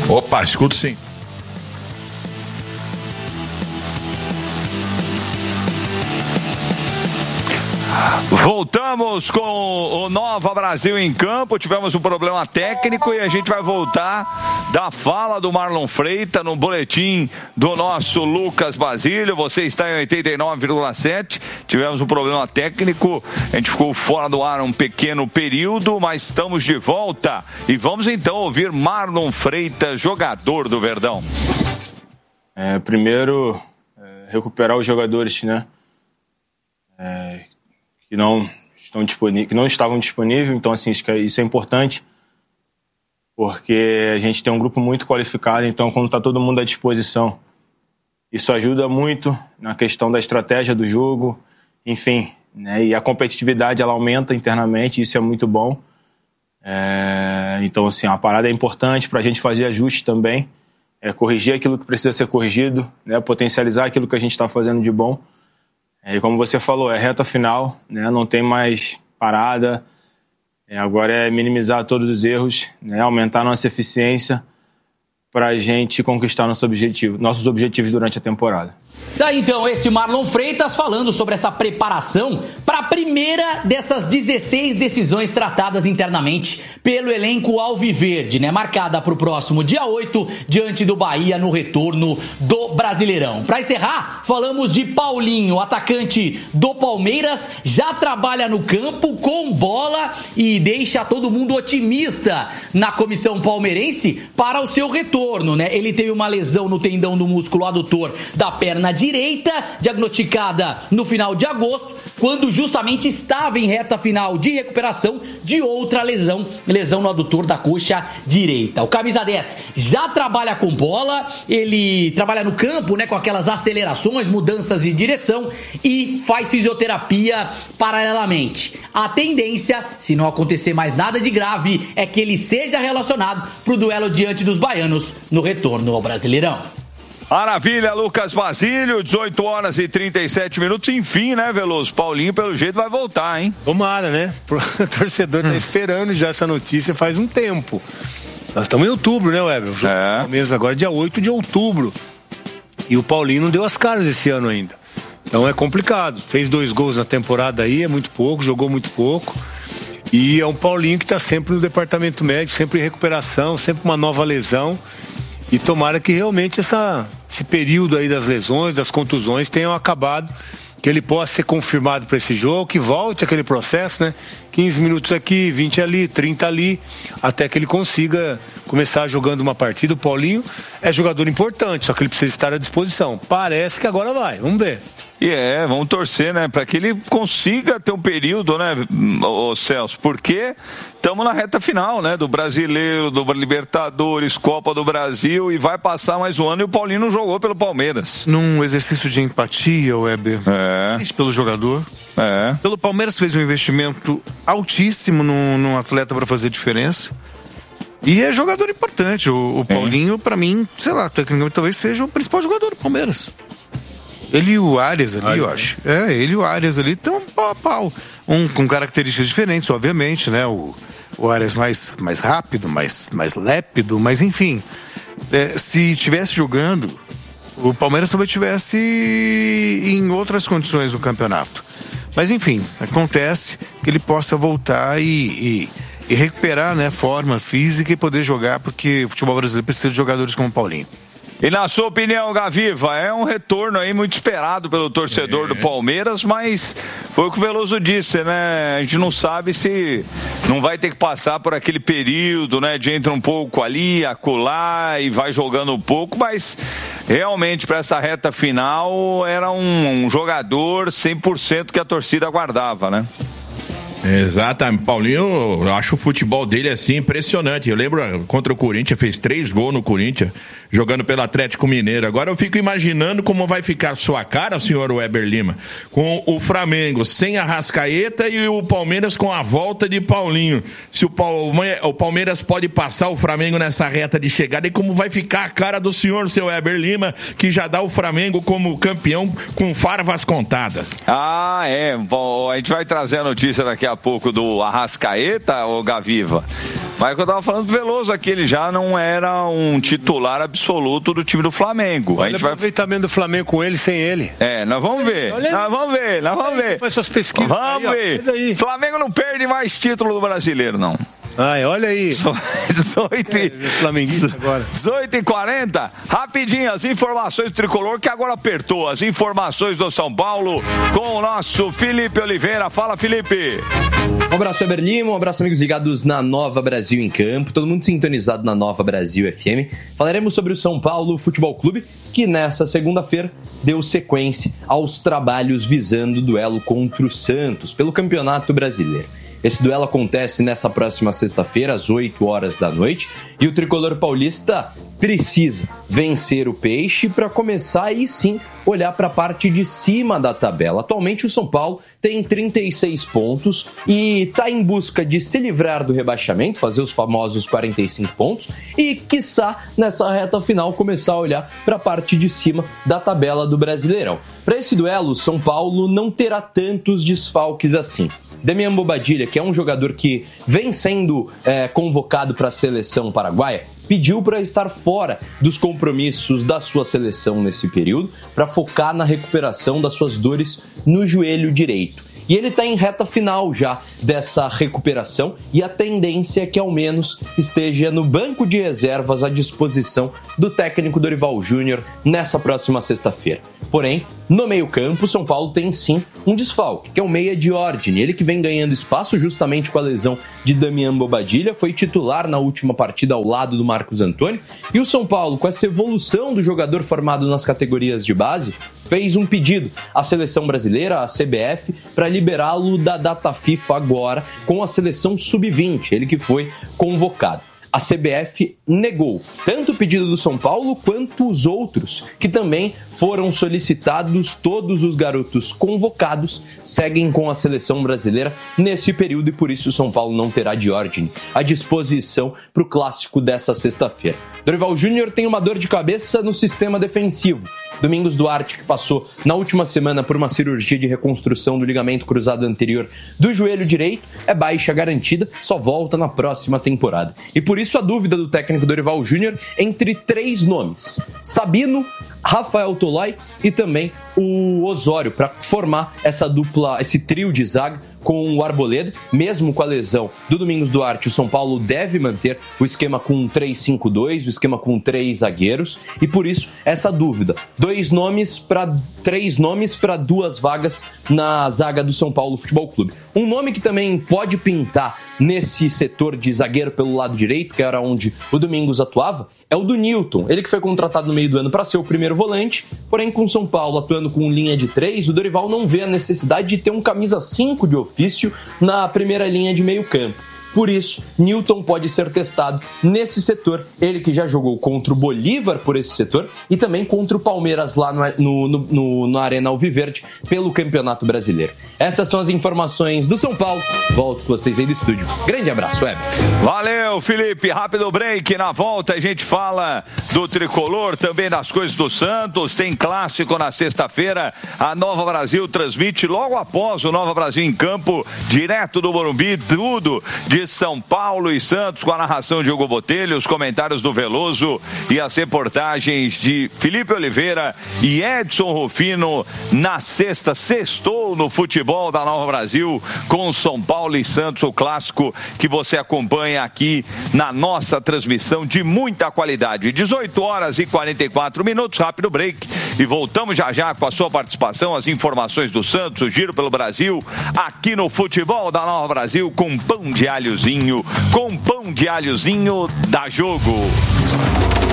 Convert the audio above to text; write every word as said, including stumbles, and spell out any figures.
Opa, escuto sim. Voltamos com o Nova Brasil em campo. Tivemos um problema técnico e a gente vai voltar da fala do Marlon Freitas no boletim do nosso Lucas Basílio. Você está em oitenta e nove vírgula sete. Tivemos um problema técnico, a gente ficou fora do ar um pequeno período, mas estamos de volta e vamos então ouvir Marlon Freitas, jogador do Verdão. É, primeiro, é, recuperar os jogadores, né? É, que não estão disponíveis, que não estavam disponíveis, então assim, isso é importante, porque a gente tem um grupo muito qualificado, então quando está todo mundo à disposição, isso ajuda muito na questão da estratégia do jogo, enfim, né? E a competitividade ela aumenta internamente, isso é muito bom. É, então assim, a parada é importante para a gente fazer ajustes também, é, corrigir aquilo que precisa ser corrigido, né? Potencializar aquilo que a gente está fazendo de bom. E como você falou, é reta final, né? Não tem mais parada, é, agora é minimizar todos os erros, né? Aumentar nossa eficiência para a gente conquistar nosso objetivo, nossos objetivos durante a temporada. Daí então esse Marlon Freitas falando sobre essa preparação para a primeira dessas dezesseis decisões tratadas internamente pelo elenco alviverde, né? Marcada para o próximo dia oito, diante do Bahia no retorno do Brasileirão. Para encerrar, falamos de Paulinho, atacante do Palmeiras, já trabalha no campo com bola e deixa todo mundo otimista na comissão palmeirense para o seu retorno, né? Ele teve uma lesão no tendão do músculo adutor da perna direita, diagnosticada no final de agosto, quando justamente estava em reta final de recuperação de outra lesão, lesão no adutor da coxa direita. O camisa dez já trabalha com bola, ele trabalha no campo, né, com aquelas acelerações, mudanças de direção e faz fisioterapia paralelamente. A tendência, se não acontecer mais nada de grave, é que ele seja relacionado para o duelo diante dos baianos no retorno ao Brasileirão. Maravilha, Lucas Basílio, dezoito horas e trinta e sete minutos, enfim, né, Veloso? Paulinho, pelo jeito, vai voltar, hein? Tomara, né? O torcedor tá hum. esperando já essa notícia faz um tempo. Nós estamos em outubro, né, Weber? O jogo é. Palmeiras agora é dia oito de outubro. E o Paulinho não deu as caras esse ano ainda. Então é complicado. Fez dois gols na temporada aí, é muito pouco, jogou muito pouco. E é um Paulinho que tá sempre no departamento médico, sempre em recuperação, sempre uma nova lesão. E tomara que realmente essa, esse período aí das lesões, das contusões tenham acabado, que ele possa ser confirmado para esse jogo, que volte aquele processo, né? quinze minutos aqui, vinte ali, trinta ali, até que ele consiga começar jogando uma partida. O Paulinho é jogador importante, só que ele precisa estar à disposição. Parece que agora vai, vamos ver. E é, vamos torcer, né, para que ele consiga ter um período, né, ô Celso, porque estamos na reta final, né, do Brasileiro, do Libertadores, Copa do Brasil, e vai passar mais um ano e o Paulinho não jogou pelo Palmeiras. Num exercício de empatia, Weber, é. pelo jogador, é. pelo Palmeiras fez um investimento altíssimo num, num atleta para fazer diferença. E é jogador importante. O, o Paulinho, para mim, sei lá, tecnicamente talvez seja o principal jogador do Palmeiras. Ele e o Arias ali, Ai, eu acho. É, ele e o Arias ali estão pau a pau. Um com características diferentes, obviamente, né? O, o Arias mais, mais rápido, mais, mais lépido, mas enfim. É, se tivesse jogando, o Palmeiras talvez tivesse em outras condições no campeonato. Mas enfim, acontece que ele possa voltar e, e, e recuperar, né, forma física e poder jogar, porque o futebol brasileiro precisa de jogadores como o Paulinho. E na sua opinião, Gaviva, é um retorno aí muito esperado pelo torcedor é. do Palmeiras, mas foi o que o Veloso disse, né? A gente não sabe se não vai ter que passar por aquele período, né? De entra um pouco ali, acolá e vai jogando um pouco, mas realmente para essa reta final era um, um jogador cem por cento que a torcida aguardava, né? Exatamente, Paulinho, eu acho o futebol dele assim impressionante. Eu lembro contra o Corinthians, fez três gols no Corinthians, jogando pelo Atlético Mineiro. Agora eu fico imaginando como vai ficar sua cara, senhor Weber Lima, com o Flamengo sem a Arrascaeta e o Palmeiras com a volta de Paulinho. Se o, Palme- o Palmeiras pode passar o Flamengo nessa reta de chegada, e como vai ficar a cara do senhor, seu Weber Lima, que já dá o Flamengo como campeão com farvas contadas. Ah, é. Bom, a gente vai trazer a notícia daqui a a pouco do Arrascaeta, ô Gaviva. Mas que eu tava falando do Veloso aqui, ele já não era um titular absoluto do time do Flamengo. Olha a gente o aproveitamento vai... do Flamengo com ele sem ele. É, nós vamos ver. Olha, nós vamos ver, nós vamos ver. Você faz suas pesquisas. Vamos aí, ver. Flamengo não perde mais título do brasileiro, não. Ai, olha aí. dezoito e quarenta. Rapidinho, as informações do Tricolor, que agora apertou. As informações do São Paulo com o nosso Felipe Oliveira. Fala, Felipe. Um abraço, Eber Lima. Um abraço, amigos ligados na Nova Brasil em Campo. Todo mundo sintonizado na Nova Brasil F M. Falaremos sobre o São Paulo Futebol Clube, que nessa segunda-feira deu sequência aos trabalhos visando o duelo contra o Santos pelo Campeonato Brasileiro. Esse duelo acontece nessa próxima sexta-feira, às oito horas da noite, e o tricolor paulista precisa vencer o Peixe para começar aí sim olhar para a parte de cima da tabela. Atualmente o São Paulo tem trinta e seis pontos e está em busca de se livrar do rebaixamento, fazer os famosos quarenta e cinco pontos e, quiçá, nessa reta final começar a olhar para a parte de cima da tabela do Brasileirão. Para esse duelo, o São Paulo não terá tantos desfalques assim. Damian Bobadilla, que é um jogador que vem sendo é, convocado para a seleção paraguaia, pediu para estar fora dos compromissos da sua seleção nesse período, para focar na recuperação das suas dores no joelho direito. E ele está em reta final já dessa recuperação e a tendência é que ao menos esteja no banco de reservas à disposição do técnico Dorival Júnior nessa próxima sexta-feira. Porém, no meio-campo, o São Paulo tem sim um desfalque, que é o meia Diordini. Ele que vem ganhando espaço justamente com a lesão de Damian Bobadilla, foi titular na última partida ao lado do Marcos Antônio. E o São Paulo, com essa evolução do jogador formado nas categorias de base, fez um pedido à seleção brasileira, à C B F, para liberá-lo da data FIFA agora com a seleção sub vinte, ele que foi convocado. A C B F negou tanto o pedido do São Paulo quanto os outros, que também foram solicitados. Todos os garotos convocados seguem com a seleção brasileira nesse período e por isso o São Paulo não terá Diordini à disposição para o clássico dessa sexta-feira. Dorival Júnior tem uma dor de cabeça no sistema defensivo. Domingos Duarte, que passou na última semana por uma cirurgia de reconstrução do ligamento cruzado anterior do joelho direito, é baixa garantida, só volta na próxima temporada. E por isso a dúvida do técnico Dorival Júnior entre três nomes: Sabino, Rafael Tolói e também o Osório, para formar essa dupla, esse trio de zaga com o Arboleda. Mesmo com a lesão do Domingos Duarte, o São Paulo deve manter o esquema com três cinco dois, o esquema com três zagueiros, e por isso essa dúvida. Dois nomes para três nomes para duas vagas na zaga do São Paulo Futebol Clube. Um nome que também pode pintar nesse setor de zagueiro pelo lado direito, que era onde o Domingos atuava, é o do Newton. Ele que foi contratado no meio do ano para ser o primeiro volante, porém com o São Paulo atuando com linha de três, o Dorival não vê a necessidade de ter um camisa cinco de ofício na primeira linha de meio campo. Por isso, Newton pode ser testado nesse setor. Ele que já jogou contra o Bolívar por esse setor e também contra o Palmeiras lá no, no, no, no Arena Alviverde pelo Campeonato Brasileiro. Essas são as informações do São Paulo. Volto com vocês aí do estúdio. Grande abraço, Web. Valeu, Felipe. Rápido break. Na volta a gente fala do Tricolor, também das coisas do Santos. Tem clássico na sexta-feira. A Nova Brasil transmite logo após o Nova Brasil em Campo, direto do Morumbi, tudo de São Paulo e Santos, com a narração de Hugo Botelho, os comentários do Veloso e as reportagens de Felipe Oliveira e Edson Rufino na sexta. Sextou no futebol da Nova Brasil com São Paulo e Santos, o clássico que você acompanha aqui na nossa transmissão de muita qualidade. dezoito horas e quarenta e quatro minutos, rápido break e voltamos já já com a sua participação, as informações do Santos, o giro pelo Brasil, aqui no futebol da Nova Brasil com pão de alho com pão de alhozinho da Jogo.